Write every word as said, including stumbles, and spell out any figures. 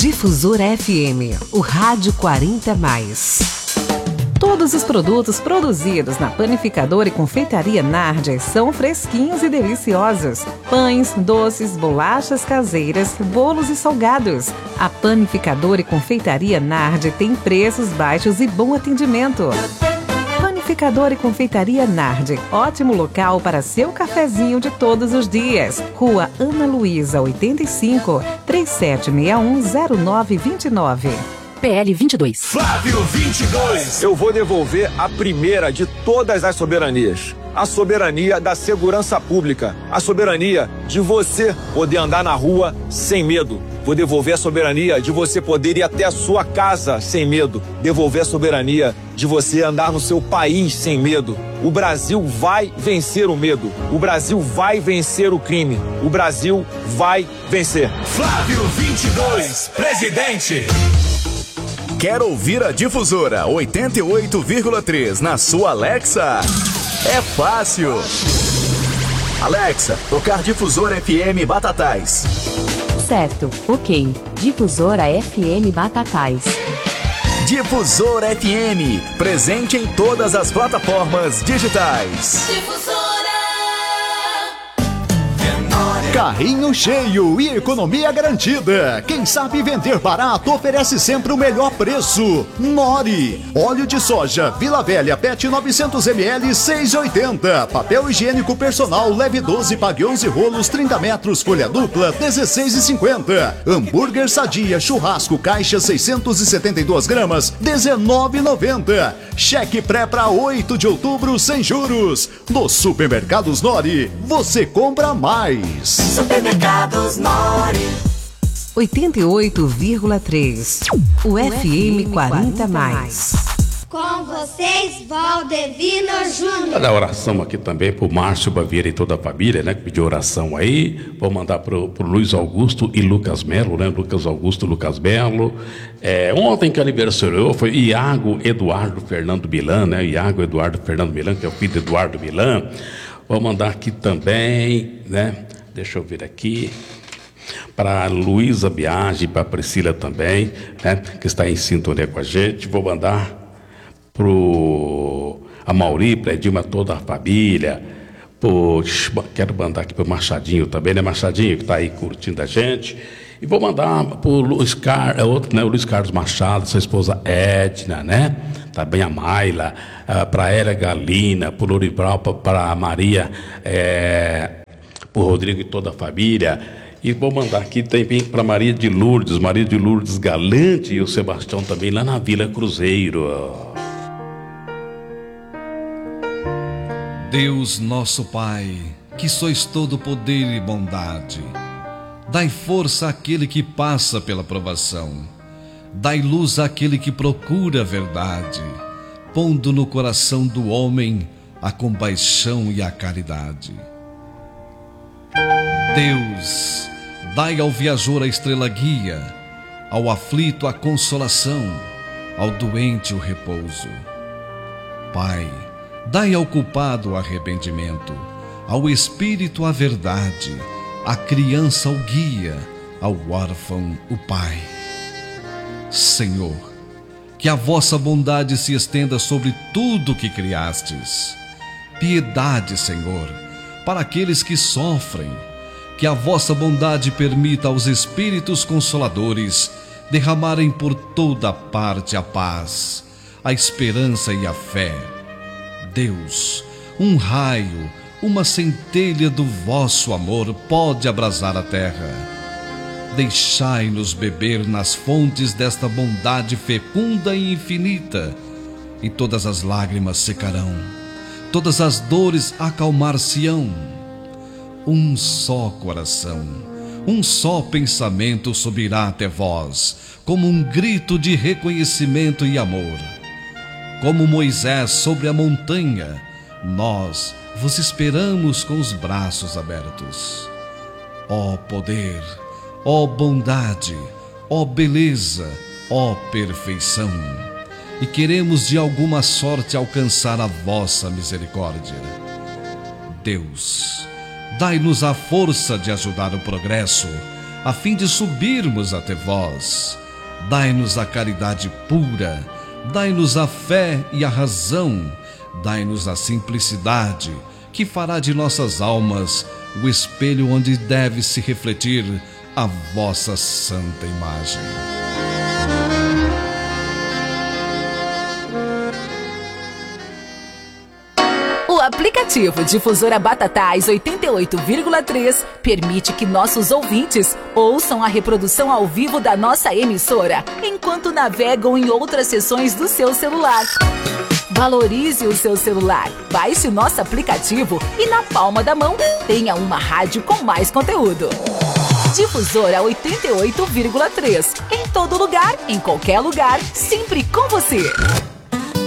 Difusora F M, o rádio quarenta mais. Todos os produtos produzidos na Panificadora e Confeitaria Nardi são fresquinhos e deliciosos. Pães, doces, bolachas caseiras, bolos e salgados. A Panificadora e Confeitaria Nardi tem preços baixos e bom atendimento. Panificadora e Confeitaria Nardi, ótimo local para seu cafezinho de todos os dias. Rua Ana Luísa, oitenta e cinco, trinta e sete sessenta e um, zero nove vinte e nove. P L vinte e dois. Flávio vinte e dois. Eu vou devolver a primeira de todas as soberanias. A soberania da segurança pública. A soberania de você poder andar na rua sem medo. Vou devolver a soberania de você poder ir até a sua casa sem medo. Devolver a soberania de você andar no seu país sem medo. O Brasil vai vencer o medo. O Brasil vai vencer o crime. O Brasil vai vencer. Flávio vinte e dois, presidente. Quer ouvir a Difusora oitenta e oito vírgula três na sua Alexa? É fácil. Alexa, tocar Difusora F M Batatais. Certo, ok. Difusora F M Batatais. Difusora F M, presente em todas as plataformas digitais. Difusora. Carrinho cheio e economia garantida. Quem sabe vender barato oferece sempre o melhor preço. Nori. Óleo de soja Vila Velha P E T novecentos mililitros, seis reais e oitenta centavos. Papel higiênico personal leve doze, pague onze rolos, trinta metros, folha dupla, dezesseis reais e cinquenta centavos. Hambúrguer Sadia churrasco caixa seiscentos e setenta e duas gramas, dezenove reais e noventa centavos. Cheque pré para oito de outubro sem juros. Nos supermercados Nori, você compra mais. Supermercados Nori. oitenta e oito vírgula três. O F M quarenta mais. Com vocês, Valdevino Júnior. Vou dar oração aqui também pro Márcio Baviera e toda a família, né? Que pediu oração aí. Vou mandar pro, pro Luiz Augusto e Lucas Melo, né? Lucas Augusto, Lucas Melo. É, ontem que aniversariou foi Iago Eduardo Fernando Milan, né? Iago Eduardo Fernando Milan, que é o filho de Eduardo Milan. Vou mandar aqui também, né? Deixa eu ver aqui. Para a Luísa Biagi, para a Priscila também, né? Que está em sintonia com a gente. Vou mandar pro a Mauri, para a Edilma, toda a família. Pro, quero mandar aqui para o Machadinho também, né? Machadinho, que está aí curtindo a gente. E vou mandar para o Luiz, Car... é outro, né? o Luiz Carlos Machado, sua esposa Edna, né? Também a Maila, uh, para a Era Galina, para o Lorival, para a Maria, é... para o Rodrigo e toda a família. E vou mandar aqui também para Maria de Lourdes, Maria de Lourdes Galante e o Sebastião também lá na Vila Cruzeiro. Deus nosso Pai, que sois todo poder e bondade, dai força àquele que passa pela provação, dai luz àquele que procura a verdade, pondo no coração do homem a compaixão e a caridade. Deus, dai ao viajor a estrela guia, ao aflito a consolação, ao doente o repouso. Pai, dai ao culpado o arrependimento, ao espírito a verdade, à criança o guia, ao órfão o pai. Senhor, que a vossa bondade se estenda sobre tudo que criastes. Piedade, Senhor, para aqueles que sofrem. Que a vossa bondade permita aos espíritos consoladores derramarem por toda parte a paz, a esperança e a fé. Deus, um raio, uma centelha do vosso amor pode abrasar a terra. Deixai-nos beber nas fontes desta bondade fecunda e infinita, e todas as lágrimas secarão, todas as dores acalmar-se-ão. Um só coração, um só pensamento subirá até vós, como um grito de reconhecimento e amor. Como Moisés sobre a montanha, nós vos esperamos com os braços abertos. Ó poder, ó bondade, ó beleza, ó perfeição, e queremos de alguma sorte alcançar a vossa misericórdia. Deus, dai-nos a força de ajudar o progresso, a fim de subirmos até vós. Dai-nos a caridade pura, dai-nos a fé e a razão, dai-nos a simplicidade, que fará de nossas almas o espelho onde deve se refletir a vossa santa imagem. O aplicativo Difusora Batatais oitenta e oito vírgula três permite que nossos ouvintes ouçam a reprodução ao vivo da nossa emissora, enquanto navegam em outras seções do seu celular. Valorize o seu celular, baixe o nosso aplicativo e na palma da mão tenha uma rádio com mais conteúdo. Difusora oitenta e oito vírgula três, em todo lugar, em qualquer lugar, sempre com você.